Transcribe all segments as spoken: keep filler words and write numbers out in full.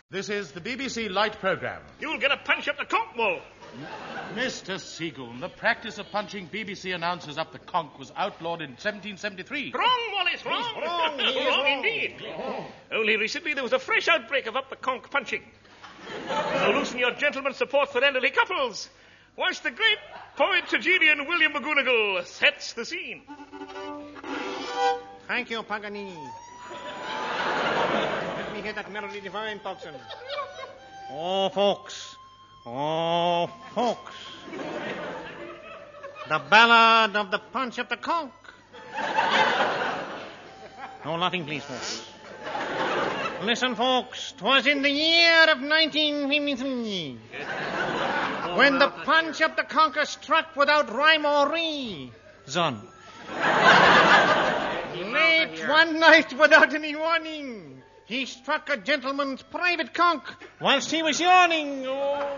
This is the B B C Light Programme. You'll get a punch up the conch wall. Mister Seagoon, the practice of punching B B C announcers up the conch was outlawed in seventeen seventy-three. Wrong, Wallace, wrong. He's wrong, he is wrong, wrong. indeed. Only recently there was a fresh outbreak of up the conch punching. So loosen your gentleman's support for elderly couples, whilst the great poet tragedian William McGonagall sets the scene. Thank you, Paganini. Let me hear that melody divine, Tocsin. Oh, folks. Oh, folks. The ballad of the punch of the conch. No laughing, please, folks. Listen, folks. 'Twas in the year of nineteen fifty-three when the punch of the conch struck without rhyme or reason. Late one night without any warning, he struck a gentleman's private conch whilst he was yawning. Oh.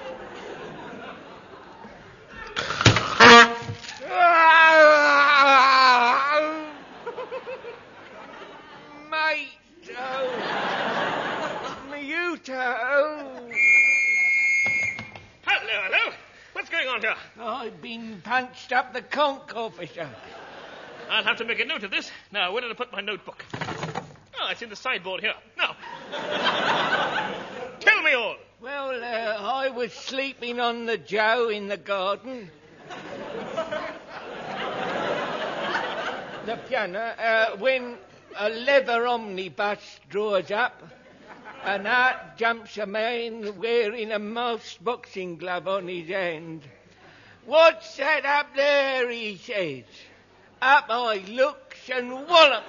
Mate, oh. Miyuta, oh. Hello, hello. What's going on here? I've been punched up the conch, officer. I'll have to make a note of this. Now, where did I put my notebook? Oh, it's in the sideboard here. Now, tell me all. Well, uh, I was sleeping on the joe in the garden. The piano, uh, when a leather omnibus draws up, and out jumps a man wearing a mouse boxing glove on his hand. "What's that up there?" he says. Up I looks and wallop.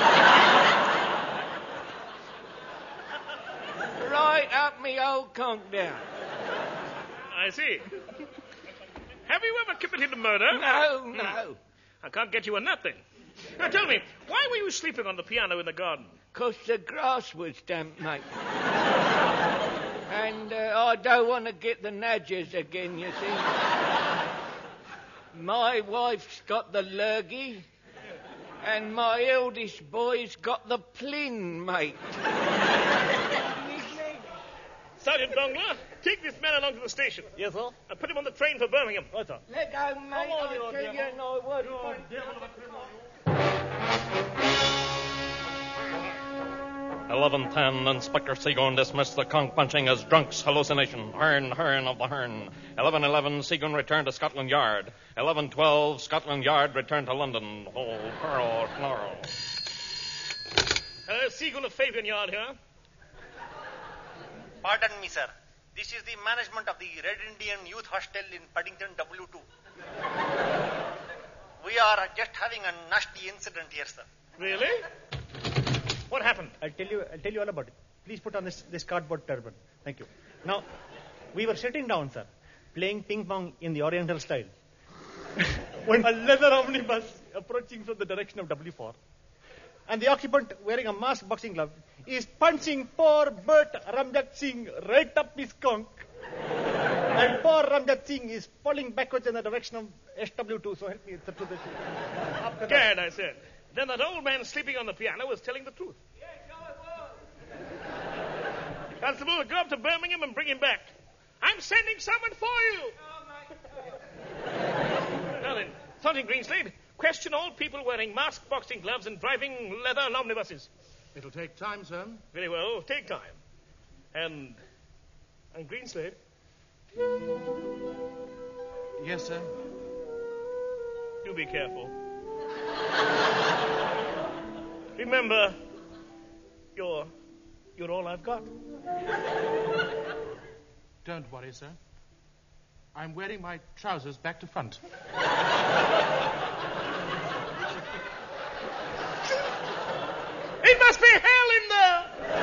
Right up me old conch down. I see. Have you ever committed a murder? No, no. I can't get you a nothing. Now tell me, why were you sleeping on the piano in the garden? 'Cause the grass was damp, mate. And uh, I don't want to get the nadgers again, you see. My wife's got the lurgy, and my eldest boy's got the plin, mate. Sergeant Dongler, take this man along to the station. Yes, sir. And put him on the train for Birmingham. Right, sir. Let go, mate. on, I you tell devil. you, no word. eleven ten, Inspector Seagoon dismissed the conch punching as drunk's hallucination. Hearn, Hearn of the Hearn. eleven eleven, Seagoon returned to Scotland Yard. eleven twelve, Scotland Yard returned to London. Oh, Pearl, Snarl. Uh, Seagull of Fabian Yard here. Pardon me, sir. This is the management of the Red Indian Youth Hostel in Paddington W two. We are just having a nasty incident here, sir. Really? What happened? I'll tell you. I'll tell you all about it. Please put on this this cardboard turban. Thank you. Now, we were sitting down, sir, playing ping pong in the Oriental style, when a leather omnibus approaching from the direction of W four, and the occupant wearing a mask boxing glove is punching poor Bert Ramjat Singh right up his conch, and poor Ramjat Singh is falling backwards in the direction of S W two. So help me. It's up to the. Gad, I said. Then that old man sleeping on the piano was telling the truth. Yes, I was. Constable, go up to Birmingham and bring him back. I'm sending someone for you. Oh, Now then, Sergeant Greenslade, question all people wearing mask boxing gloves and driving leather omnibuses. It'll take time, sir. Very well, take time. And, and Greenslade? Yes, sir. Do be careful. Remember, you're, you're all I've got. Don't worry, sir. I'm wearing my trousers back to front. It must be hell in there!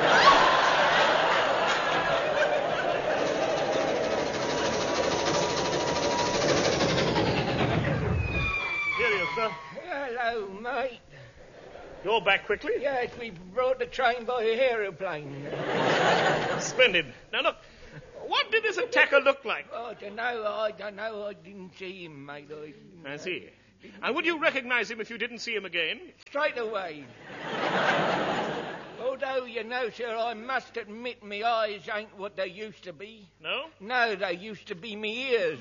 Here he is, sir. Hello, mate. You're back quickly? Yes, we brought the train by aeroplane. Splendid. Now, look, what did this attacker look like? I don't know, I don't know, I didn't see him, mate. I... I see. And would you recognize him if you didn't see him again? Straight away. Although, you know, sir, I must admit me eyes ain't what they used to be. No? No, they used to be me ears.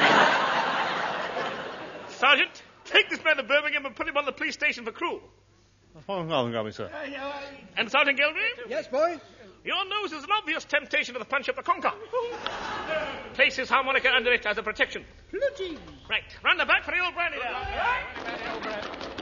Sergeant, take this man to Birmingham and put him on the police station for cruel. Oh, sir. And Sergeant Gilby? Yes, boy? Your nose is an obvious temptation to the punch up the conker. Place his harmonica under it as a protection. Plenty. Right. Run the back for the old brandy now.